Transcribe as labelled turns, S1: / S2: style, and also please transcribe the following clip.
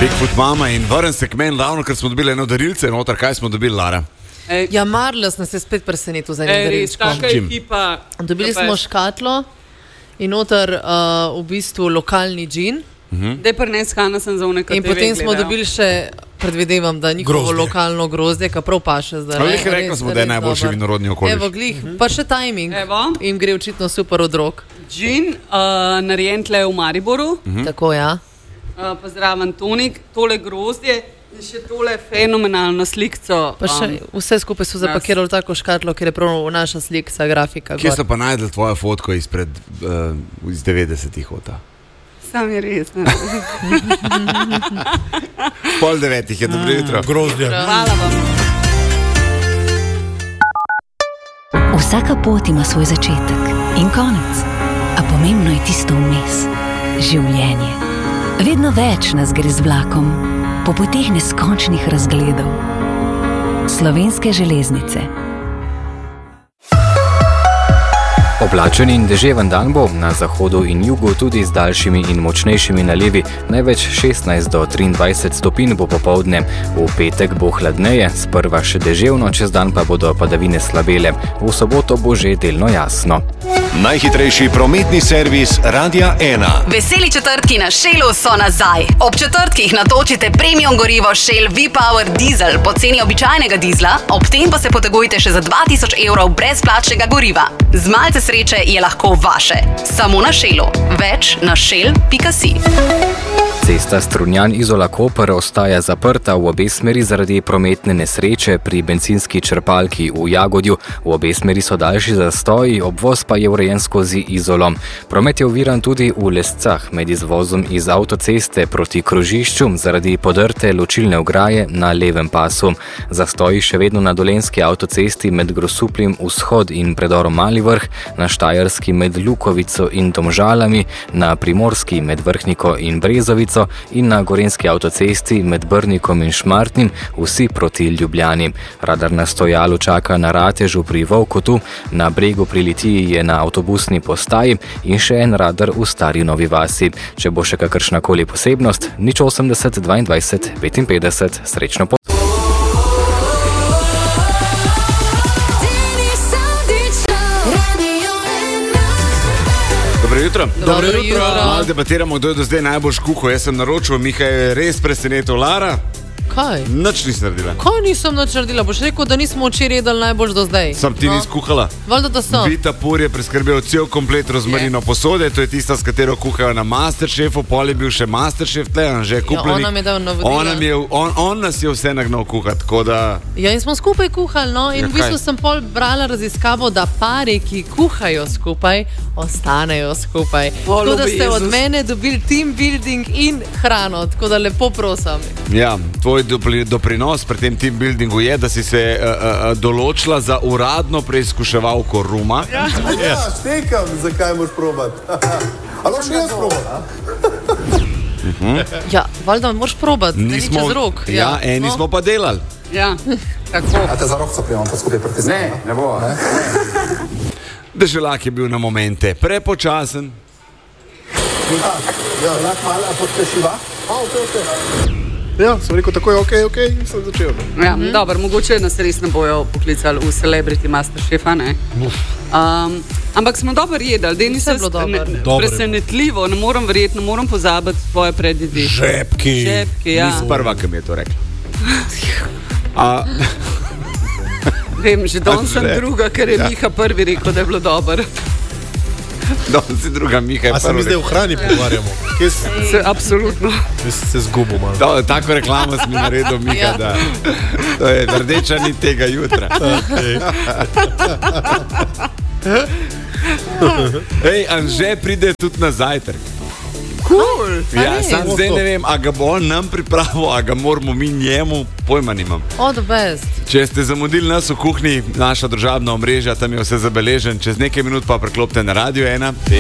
S1: Bigfoot mama in vrnem se k meni ravno, ker smo dobili eno darilce, noter kaj smo dobili, Lara?
S2: Ja, Marlos nas je spet presenetil za enim darilčkom.
S3: Taka ekipa.
S2: Dobili smo škatlo in noter v bistvu lokalni džin.
S3: Dej prines Hana sem za one,
S2: in potem smo dobili še, predvidevam, da njihovo lokalno grozdje, ki prav paše zdaj.
S1: Ali rekla smo, da je najboljši vinorodni okoliš.
S2: Evo, glih, pa še timing. Im gre očitno super od rok.
S3: Džin, narejen tle v Mariboru.
S2: Tako, ja.
S3: Pozdravljen Tonik, tole grozdje in še tole fenomenalno slikco.
S2: Pa še vse skupaj so zapakirali tako škatlo, ker je prav naša slikca, grafika.
S1: Kje so pa najdel tvojo fotko iz 90-ih ota?
S3: Sam je res.
S1: 8:30 je, dobro jutro.
S4: Grozdje.
S3: Hvala vam.
S5: Vsaka pot ima svoj začetek in konec, a pomembno je tisto vmes. Življenje. Vedno več nas gre z vlakom, po poteh neskončnih razgledov. Slovenske železnice.
S6: Oblačen in deževen dan bo, na zahodu in jugu tudi z daljšimi in močnejšimi nalivi. Največ 16 do 23 stopinj bo popoldne. V petek bo hladneje, sprva še deževno, čez dan pa bodo padavine slabele. V soboto bo že delno jasno.
S7: Najhitrejši prometni servis Radia 1.
S8: Veseli četrtki na Shellu so nazaj. Ob četrtkih natočite premium gorivo Shell V-Power Diesel po ceni običajnega dizla, ob tem pa se potegujte še za 2000 evrov brezplačnega goriva. Z malce sreče je lahko vaše. Samo na Shellu. Več na shell.si.
S6: Cesta Strunjan-Izola-Koper ostaja zaprta v obe smeri zaradi prometne nesreče pri bencinski črpalki v Jagodju. V obe smeri so daljši zastoji, obvoz pa je urejen skozi Izolo. Promet je oviran tudi v Lescah med izvozom iz avtoceste proti krožišču zaradi podrte ločilne ograje na levem pasu. Zastoji še vedno na dolenski avtocesti med Grosupljem vzhod in predorom Mali Vrh, na Štajerski med Lukovico in Domžalami, na Primorski med Vrhniko in Brezovico in na gorenski avtocesti med Brnikom in Šmartnim, vsi proti Ljubljani. Radar na stojalu čaka na Ratežu pri Volkotu, na Bregu pri Litiji je na avtobusni postaji in še en radar v Stari Novi Vasi. Če bo še kakršnakoli posebnost, 080 22 55, srečno pot.
S1: Dobro jutro.
S2: Dobro jutro.
S1: Malo debatiramo, kdo je do zdaj najbolj škuhal. Jaz sem naročil, Miha je res presenetil. Lara?
S2: Kaj?
S1: Nič nisi naredila.
S2: Kaj nisem nič naredila? Boš rekel, da nismo včeraj jedli najbolj do zdaj.
S1: Sam ti nisi kuhala?
S2: Valjda, da sem.
S1: Vita Pur je preskrbel cel komplet rozmarino posode, to je tista, s katero kuhajo na Masterchefu, pol je bil še Masterchef tle, že kupljenik.
S2: On nam je dal navodila.
S1: On nas je vse nagnal kuhati, tako da...
S2: Ja, in smo skupaj kuhali, no, in v bistvu sem pol brala raziskavo, da pari, ki kuhajo skupaj, ostanejo skupaj. Tako da ste od mene dobili team building in hrano, tako da lepo prosim.
S1: Ja, tvoj doprinos pri tem team buildingu je, da si se določila za uradno preizkuševalko ruma.
S9: Ja, štekam, zakaj moraš probati. Ali še jaz probati?
S2: Ja, valjda moraš probati, da ni čez rok.
S1: Ja, eni smo pa delali.
S3: Ja, tako.
S9: A te za rokca prijemam, pa skupaj pritisnemo.
S7: Ne bo.
S1: Deželak je bil na momente prepočasen.
S9: Ja, lahko malo, a podpešiva? Ok. Ja, sem rekel tako, ok, in sem začel.
S3: Ja, dobro, mogoče nas res ne bojo poklicali v Celebrity Masterchefa, ne? Ampak smo dobro jedali, da nisem presenetljivo, ne moram verjeti, ne moram pozabiti svoje predjedi.
S4: Žepki,
S3: ja.
S1: Nisi prva, ki mi je to rekla.
S3: Vem, že danes sem druga, ker je Miha prvi rekel, da je bilo dobro.
S1: Danes si druga, Miha je prvi.
S4: A se mi zdaj v hrani pogovarjamo?
S3: Absolutno.
S4: Se zgubil malo.
S1: Tako reklamo si mi naredil, Miha, da to je rdeča nit tega jutra. Ej, Anže pride tudi na zajtrk.
S3: Cool.
S1: Ja, sam zdaj ne vem, a ga bo on nam pripravil, a ga moramo mi njemu, pojma nimam.
S2: All the best.
S1: Če ste zamudili nas v kuhinji, naša družabna omrežja, tam je vse zabeležen, čez nekaj minut pa preklopite na Radio 1.